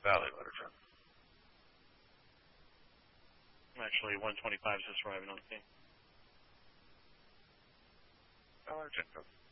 Valley Waterfront. Actually, 125 is just arriving on the scene. $10.